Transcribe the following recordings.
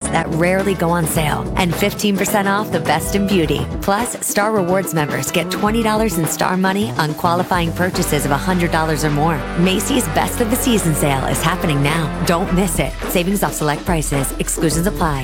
that rarely go on sale, and 15% off the best in beauty. Plus, Star Rewards members get $20 in Star Money on qualifying purchases of $100 or more. Macy's Best of the Season sale is happening now. Don't miss it. Savings off select prices. Exclusions apply.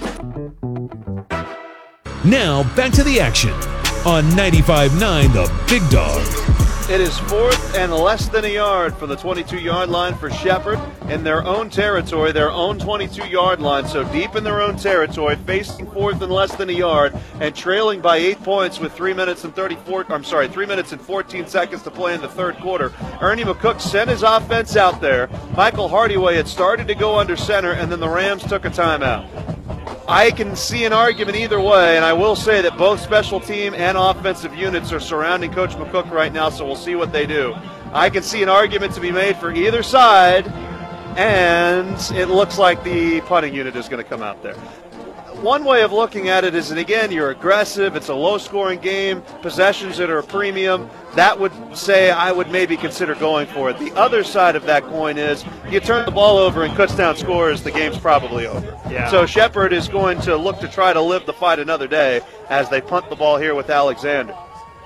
Now, back to the action on 95.9 The Big Dog. It is 4th and less than a yard for the 22-yard line for Shepherd in their own territory, their own 22-yard line. So deep in their own territory, facing 4th and less than a yard, and trailing by 8 points with 3 minutes and 14 seconds to play in the third quarter. Ernie McCook sent his offense out there. Michael Hardyway had started to go under center, and then the Rams took a timeout. I can see an argument either way, and I will say that both special team and offensive units are surrounding Coach McCook right now, so we'll see what they do. I can see an argument to be made for either side, and it looks like the punting unit is going to come out there. One way of looking at it is, and again, you're aggressive, it's a low-scoring game, possessions that are a premium. That would say I would maybe consider going for it. The other side of that coin is you turn the ball over and Kutztown scores, the game's probably over. Yeah. So Shepherd is going to look to try to live the fight another day as they punt the ball here with Alexander.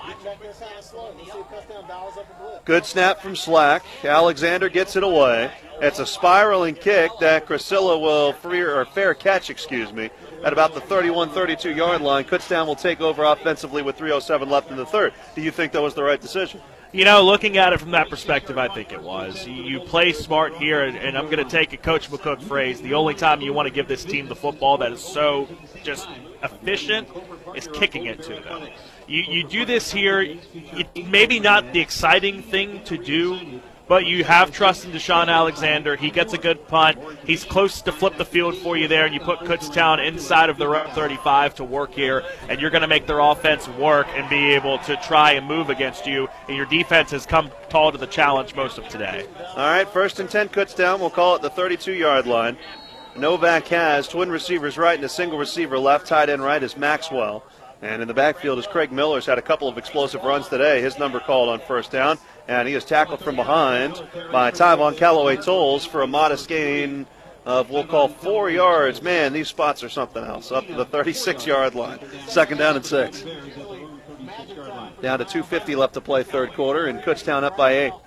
Good snap from Slack. Alexander gets it away. It's a spiraling kick that Crisilla will fair catch, at about the 32-yard line. Kutztown will take over offensively with 3:07 left in the third. Do you think that was the right decision? You know, looking at it from that perspective, I think it was. You play smart here, and I'm going to take a Coach McCook phrase. The only time you want to give this team the football that is so just efficient is kicking it to them. You do this here, maybe not the exciting thing to do, but you have trust in Deshaun Alexander. He gets a good punt. He's close to flip the field for you there, and you put Kutztown inside of the round 35 to work here, and you're going to make their offense work and be able to try and move against you, and your defense has come tall to the challenge most of today. All right, 1st and 10 Kutztown. We'll call it the 32-yard line. Novak has twin receivers right and a single receiver left. Tight end right is Maxwell. And in the backfield is Craig Miller's had a couple of explosive runs today. His number called on first down. And he is tackled from behind by Tyvon Callaway Tolles for a modest gain of, we'll call, 4 yards. Man, these spots are something else. Up to the 36-yard line. 2nd down and 6. Down to 2:50 left to play third quarter, and Kutztown up by 8.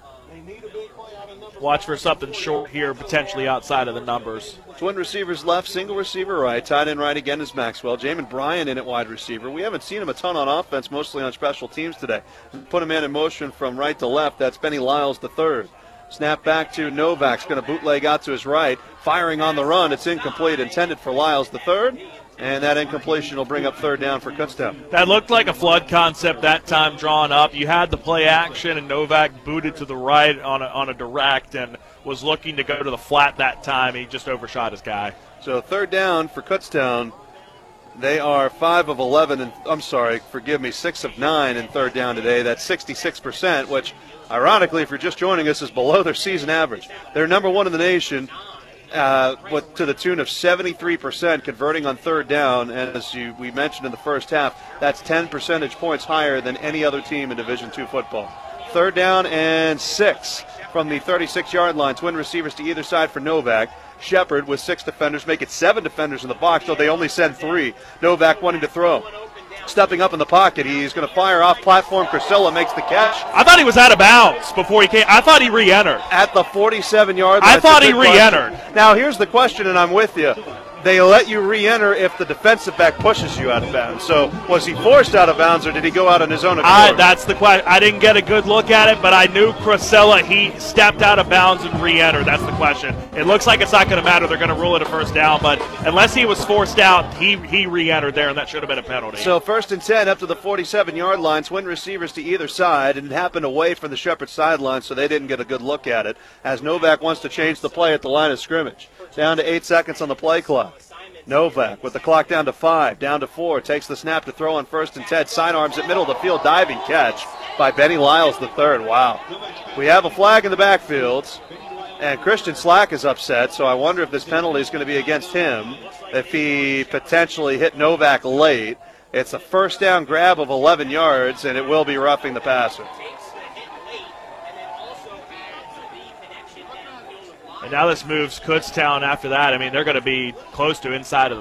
Watch for something short here, potentially outside of the numbers. Twin receivers left, single receiver right. Tight end right again is Maxwell. Jamin Bryan in at wide receiver. We haven't seen him a ton on offense, mostly on special teams today. Put a man in motion from right to left. That's Benny Lyles the third. Snap back to Novak's going to bootleg out to his right. Firing on the run. It's incomplete. Intended for Lyles the third. And that incompletion will bring up third down for Kutztown. That looked like a flood concept that time drawn up. You had the play action, and Novak booted to the right on a direct and was looking to go to the flat that time. He just overshot his guy. So third down for Kutztown. They are 5 of 11, and 6 of 9 in third down today. That's 66%, which, ironically, if you're just joining us, is below their season average. They're number 1 in the nation. To the tune of 73% converting on third down, and as we mentioned in the first half, that's 10 percentage points higher than any other team in Division II football. Third down and 6 from the 36-yard line. Twin receivers to either side for Novak. Shepherd with 6 defenders, make it 7 defenders in the box, though they only send 3. Novak wanting to throw. Stepping up in the pocket, he's going to fire off platform. Crisilla makes the catch. I thought he was out of bounds before he came. I thought he re-entered. At the 47-yard line. I thought he re-entered. Now, here's the question, and I'm with you. They let you re-enter if the defensive back pushes you out of bounds. So was he forced out of bounds, or did he go out on his own accord? That's the question. I didn't get a good look at it, but I knew Crisilla, he stepped out of bounds and re-entered. That's the question. It looks like it's not going to matter. They're going to rule it a first down, but unless he was forced out, he re-entered there, and that should have been a penalty. So 1st and 10 up to the 47-yard line. Twin receivers to either side, and it happened away from the Shepherd sideline, so they didn't get a good look at it, as Novak wants to change the play at the line of scrimmage. Down to 8 seconds on the play clock. Novak with the clock down to 5, down to 4, takes the snap to throw on 1st and 10, sidearms at middle of the field, diving catch by Benny Lyles the third. Wow. We have a flag in the backfield, and Christian Slack is upset, so I wonder if this penalty is going to be against him if he potentially hit Novak late. It's a first down grab of 11 yards, and it will be roughing the passer. And now this moves Kutztown after that. I mean, they're going to be close to inside of